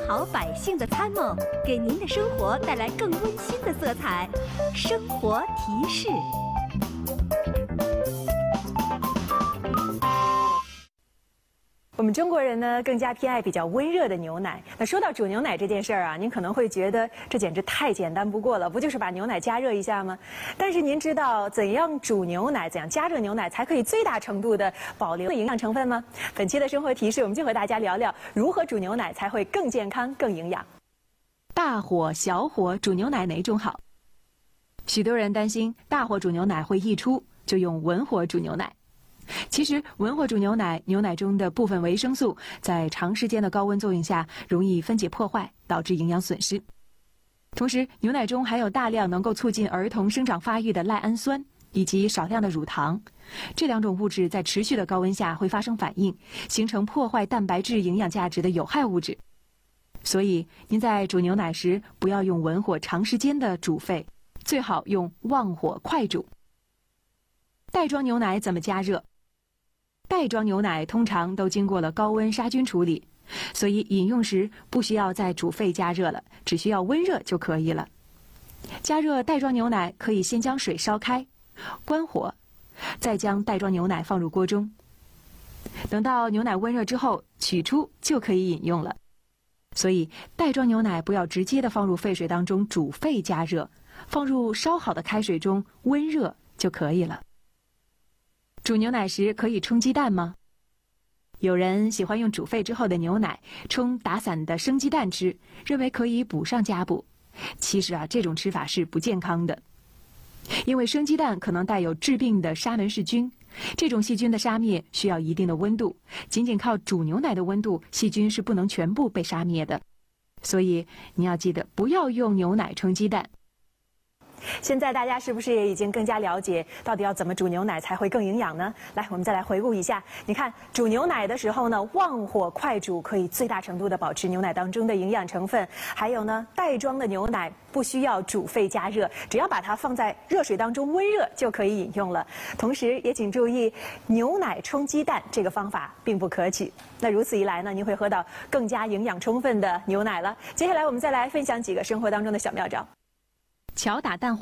好百姓的参谋，给您的生活带来更温馨的色彩。生活提示。 我们中国人呢，更加偏爱比较温热的牛奶。那说到煮牛奶这件事儿啊，您可能会觉得这简直太简单不过了，不就是把牛奶加热一下吗？但是您知道怎样煮牛奶、怎样加热牛奶才可以最大程度的保留营养成分吗？本期的生活提示，我们就和大家聊聊如何煮牛奶才会更健康、更营养。大火、小火煮牛奶哪种好？许多人担心大火煮牛奶会溢出，就用文火煮牛奶。其实文火煮牛奶，牛奶中的部分维生素在长时间的高温作用下容易分解破坏，导致营养损失。同时，牛奶中含有大量能够促进儿童生长发育的赖氨酸以及少量的乳糖，这两种物质在持续的高温下会发生反应，形成破坏蛋白质营养价值的有害物质。所以，您在煮牛奶时不要用文火长时间的煮沸，最好用旺火快煮。袋装牛奶怎么加热？袋装牛奶通常都经过了高温杀菌处理，所以饮用时不需要再煮沸加热了，只需要温热就可以了。加热袋装牛奶可以先将水烧开，关火，再将袋装牛奶放入锅中。等到牛奶温热之后，取出就可以饮用了。所以袋装牛奶不要直接的放入沸水当中煮沸加热，放入烧好的开水中温热就可以了。煮牛奶时可以冲鸡蛋吗？有人喜欢用煮沸之后的牛奶冲打散的生鸡蛋吃，认为可以补上加补。其实这种吃法是不健康的，因为生鸡蛋可能带有致病的沙门氏菌，这种细菌的杀灭需要一定的温度，仅仅靠煮牛奶的温度，细菌是不能全部被杀灭的。所以你要记得不要用牛奶冲鸡蛋。现在大家是不是也已经更加了解到底要怎么煮牛奶才会更营养呢？来，我们再来回顾一下。你看，煮牛奶的时候呢，旺火快煮可以最大程度的保持牛奶当中的营养成分。还有呢，袋装的牛奶不需要煮沸加热，只要把它放在热水当中温热就可以饮用了。同时也请注意，牛奶冲鸡蛋这个方法并不可取。那如此一来呢，您会喝到更加营养充分的牛奶了。接下来我们再来分享几个生活当中的小妙招。巧打蛋黄。